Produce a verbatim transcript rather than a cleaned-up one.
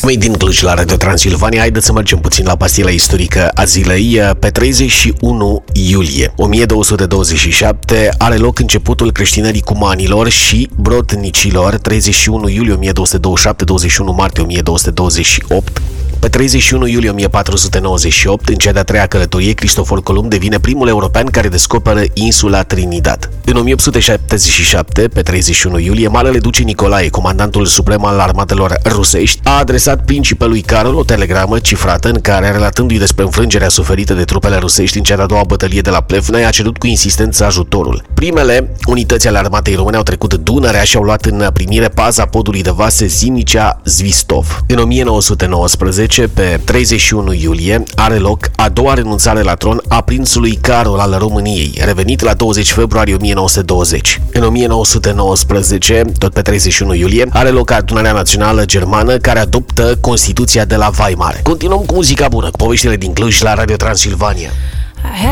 Măi din Cluj la Radio Transilvania, haideți să mergem puțin la pastila istorică a zilei. Pe treizeci și unu iulie o mie două sute douăzeci și șapte are loc începutul creștinării cumanilor și brodnicilor. treizeci și unu iulie o mie două sute douăzeci și șapte, douăzeci și unu martie o mie două sute douăzeci și opt. Pe treizeci și unu iulie o mie patru sute nouăzeci și opt, în cea de-a treia călătorie, Cristofor Columb devine primul european care descoperă insula Trinidad. În o mie opt sute șaptezeci și șapte, pe treizeci și unu iulie, Marele Duce Nicolae, comandantul suprem al armatelor rusești, a adresat principelui Carol o telegramă cifrată în care, relatându-i despre înfrângerea suferită de trupele rusești în cea de-a doua bătălie de la Plevna, a cerut cu insistență ajutorul. Primele unități ale armatei române au trecut Dunărea și au luat în primire paza podului de vase Zinicea-Zvistov. În o mie nouă sute nouăsprezece, pe treizeci și unu iulie, are loc a doua renunțare la tron a prințului Carol al României, revenit la douăzeci februarie o mie nouă sute douăzeci. În o mie nouă sute nouăsprezece, tot pe treizeci și unu iulie, are loc Adunarea Națională Germană, care adoptă Constituția de la Weimar. Continuăm cu muzica bună, cu poveștile din Cluj la Radio Transilvania.